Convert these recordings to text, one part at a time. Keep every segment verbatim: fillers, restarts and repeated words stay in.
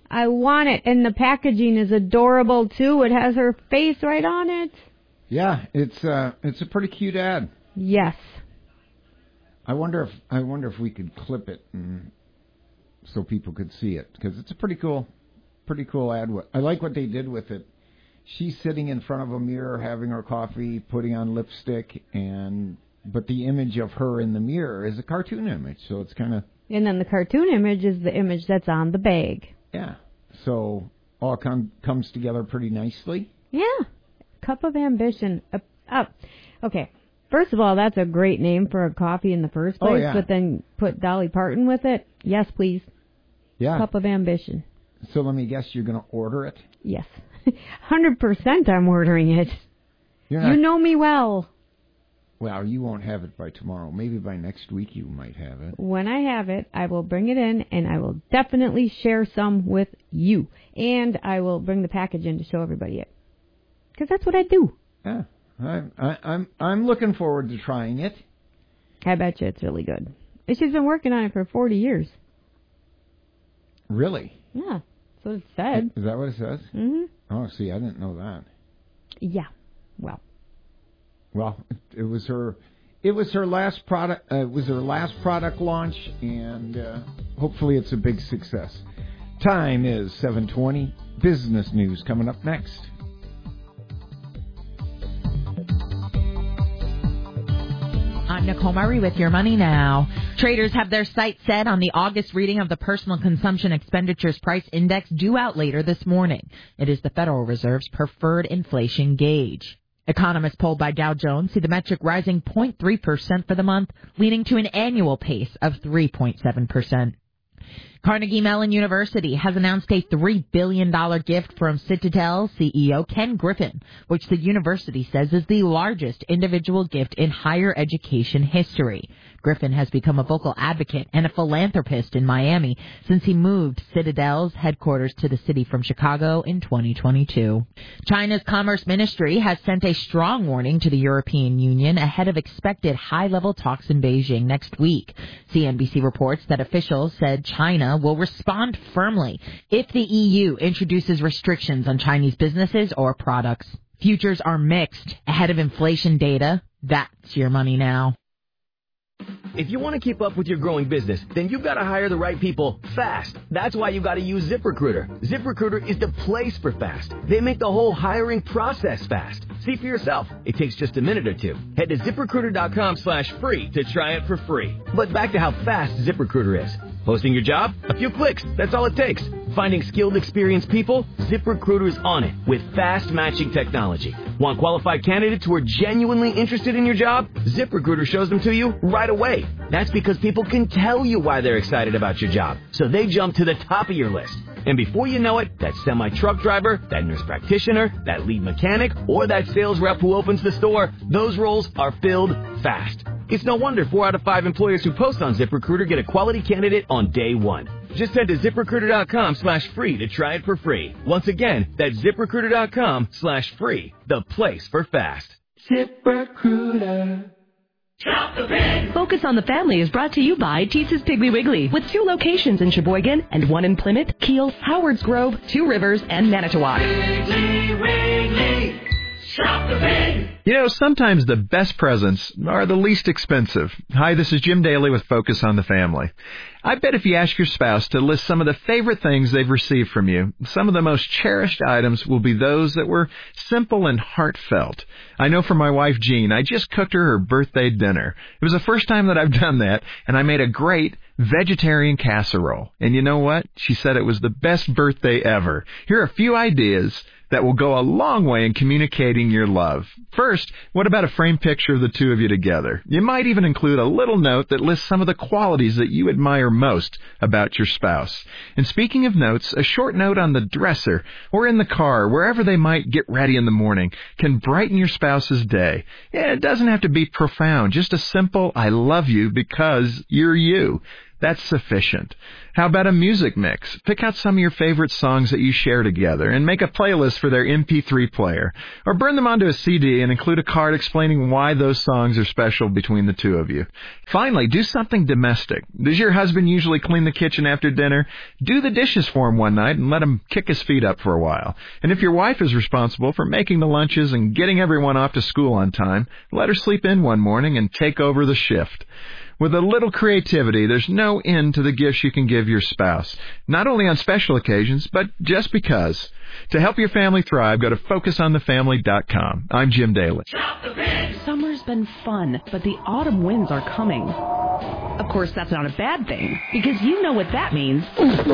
I want it. And the packaging is adorable, too. It has her face right on it. Yeah, it's uh, it's a pretty cute ad. Yes. I wonder if I wonder if we could clip it and so people could see it, because it's a pretty cool, pretty cool ad. I like what they did with it. She's sitting in front of a mirror, having her coffee, putting on lipstick, and but the image of her in the mirror is a cartoon image, so it's kind of. And then the cartoon image is the image that's on the bag. Yeah, so all com- comes together pretty nicely. Yeah, Cup of Ambition. Up, up. Okay. First of all, that's a great name for a coffee in the first place, oh, yeah. But then put Dolly Parton with it. Yes, please. Yeah. Cup of Ambition. So let me guess, you're going to order it? Yes. one hundred percent I'm ordering it. You're not... You know me well. Well, you won't have it by tomorrow. Maybe by next week you might have it. When I have it, I will bring it in, and I will definitely share some with you. And I will bring the package in to show everybody it. Because that's what I do. Yeah. I'm, I, I'm, I'm looking forward to trying it. I bet you it's really good. She's been working on it for forty years. Really? Yeah. That's what it said. Is that what it says? Mm-hmm. Oh, see, I didn't know that. Yeah. Well. Well, it was her. It was her last product. Uh, it was her last product launch, and uh, hopefully, it's a big success. Time is seven twenty. Business news coming up next. I'm Nicole Murray with Your Money Now. Traders have their sights set on the August reading of the Personal Consumption Expenditures Price Index due out later this morning. It is the Federal Reserve's preferred inflation gauge. Economists polled by Dow Jones see the metric rising zero point three percent for the month, leading to an annual pace of three point seven percent. Carnegie Mellon University has announced a three billion dollars gift from Citadel C E O Ken Griffin, which the university says is the largest individual gift in higher education history. Griffin has become a vocal advocate and a philanthropist in Miami since he moved Citadel's headquarters to the city from Chicago in twenty twenty-two. China's Commerce Ministry has sent a strong warning to the European Union ahead of expected high-level talks in Beijing next week. C N B C reports that officials said China will respond firmly if the E U introduces restrictions on Chinese businesses or products. Futures are mixed ahead of inflation data. That's Your Money Now. If you want to keep up with your growing business, then you've got to hire the right people fast. That's why you've got to use ZipRecruiter. ZipRecruiter is the place for fast. They make the whole hiring process fast. See for yourself. It takes just a minute or two. Head to ZipRecruiter.com slash free to try it for free. But back to how fast ZipRecruiter is. Posting your job? A few clicks. That's all it takes. Finding skilled, experienced people? ZipRecruiter's on it with fast matching technology. Want qualified candidates who are genuinely interested in your job? ZipRecruiter shows them to you right away. That's because people can tell you why they're excited about your job, so they jump to the top of your list. And before you know it, that semi-truck driver, that nurse practitioner, that lead mechanic, or that sales rep who opens the store, those roles are filled fast. It's no wonder four out of five employers who post on ZipRecruiter get a quality candidate on day one. Just head to ZipRecruiter.com slash free to try it for free. Once again, that's ZipRecruiter.com slash free, the place for fast. ZipRecruiter. Shop the Pig! Focus on the Family is brought to you by Teese's Piggly Wiggly, with two locations in Sheboygan and one in Plymouth, Kiel, Howards Grove, Two Rivers, and Manitowoc. Piggly Wiggly, shop the pig! You know, sometimes the best presents are the least expensive. Hi, this is Jim Daly with Focus on the Family. I bet if you ask your spouse to list some of the favorite things they've received from you, some of the most cherished items will be those that were simple and heartfelt. I know for my wife, Jean, I just cooked her her birthday dinner. It was the first time that I've done that, and I made a great vegetarian casserole. And you know what? She said it was the best birthday ever. Here are a few ideas that will go a long way in communicating your love. First, what about a framed picture of the two of you together? You might even include a little note that lists some of the qualities that you admire most about your spouse. And speaking of notes, a short note on the dresser or in the car, wherever they might get ready in the morning, can brighten your spouse's day. Yeah, it doesn't have to be profound, just a simple, I love you because you're you. That's sufficient. How about a music mix? Pick out some of your favorite songs that you share together and make a playlist for their M P three player. Or burn them onto a C D and include a card explaining why those songs are special between the two of you. Finally, do something domestic. Does your husband usually clean the kitchen after dinner? Do the dishes for him one night and let him kick his feet up for a while. And if your wife is responsible for making the lunches and getting everyone off to school on time, let her sleep in one morning and take over the shift. With a little creativity, there's no end to the gifts you can give your spouse, not only on special occasions, but just because. To help your family thrive, go to focus on the family dot com. I'm Jim Daly. Summer's been fun, but the autumn winds are coming. Of course, that's not a bad thing, because you know what that means.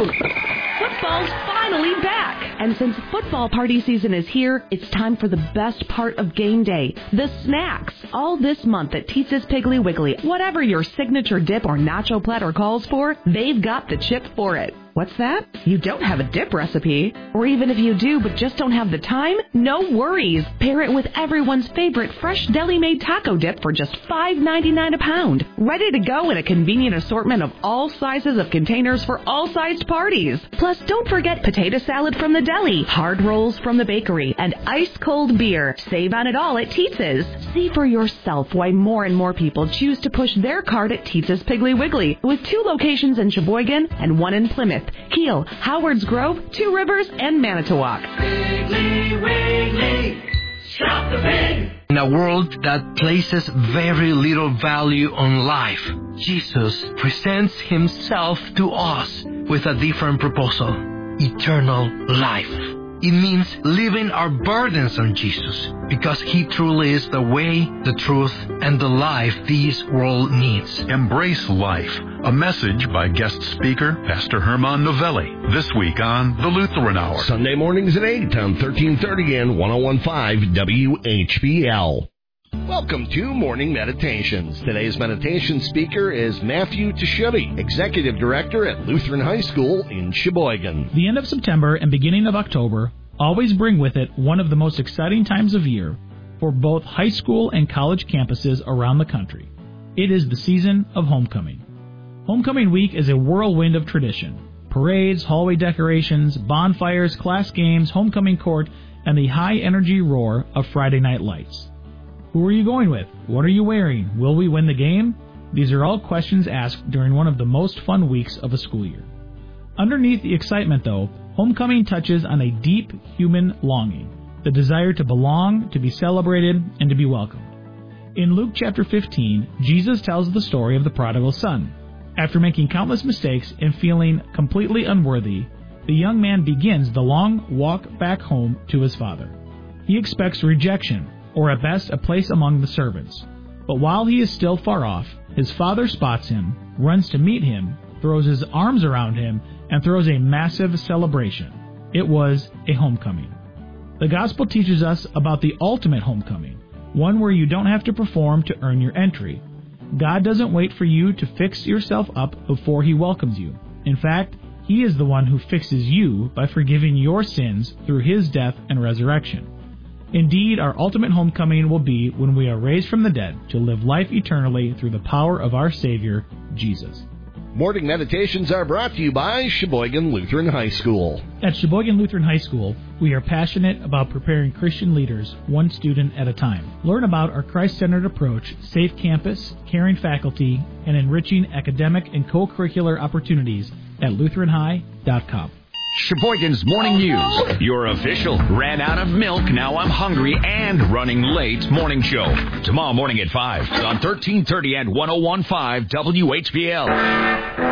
Football's finally back! And since football party season is here, it's time for the best part of game day, the snacks. All this month at Teetza's Piggly Wiggly, whatever your signature dip or nacho platter calls for, they've got the chip for it. What's that? You don't have a dip recipe? Or even if you do but just don't have the time? No worries. Pair it with everyone's favorite fresh deli-made taco dip for just five ninety-nine a pound. Ready to go in a convenient assortment of all sizes of containers for all sized parties. Plus, don't forget potato salad from the deli, hard rolls from the bakery, and ice-cold beer. Save on it all at Teetza's. See for yourself why more and more people choose to push their cart at Teetza's Piggly Wiggly, with two locations in Sheboygan and one in Plymouth, Kiel, Howards Grove, Two Rivers, and Manitowoc. Piggly Wiggly, shop the pig. In a world that places very little value on life, Jesus presents himself to us with a different proposal: eternal life. It means leaving our burdens on Jesus, because he truly is the way, the truth, and the life this world needs. Embrace life. A message by guest speaker, Pastor Herman Novelli, this week on The Lutheran Hour. Sunday mornings at eight on thirteen thirty and one oh one point five W H B L. Welcome to Morning Meditations. Today's meditation speaker is Matthew Tashubi, Executive Director at Lutheran High School in Sheboygan. The end of September and beginning of October always bring with it one of the most exciting times of year for both high school and college campuses around the country. It is the season of homecoming. Homecoming week is a whirlwind of tradition. Parades, hallway decorations, bonfires, class games, homecoming court, and the high-energy roar of Friday night lights. Who are you going with? What are you wearing? Will we win the game? These are all questions asked during one of the most fun weeks of a school year. Underneath the excitement, though, homecoming touches on a deep human longing, the desire to belong, to be celebrated, and to be welcomed. In Luke chapter fifteen, Jesus tells the story of the prodigal son. After making countless mistakes and feeling completely unworthy, the young man begins the long walk back home to his father. He expects rejection, or at best a place among the servants. But while he is still far off, his father spots him, runs to meet him, throws his arms around him, and throws a massive celebration. It was a homecoming. The gospel teaches us about the ultimate homecoming, one where you don't have to perform to earn your entry. God doesn't wait for you to fix yourself up before he welcomes you. In fact, he is the one who fixes you by forgiving your sins through his death and resurrection. Indeed, our ultimate homecoming will be when we are raised from the dead to live life eternally through the power of our Savior, Jesus. Morning Meditations are brought to you by Sheboygan Lutheran High School. At Sheboygan Lutheran High School, we are passionate about preparing Christian leaders one student at a time. Learn about our Christ-centered approach, safe campus, caring faculty, and enriching academic and co-curricular opportunities at lutheran high dot com. Sheboygan's Morning News. Your official ran out of milk, now I'm hungry, and running late morning show. Tomorrow morning at five on thirteen thirty and one oh one point five W H B L.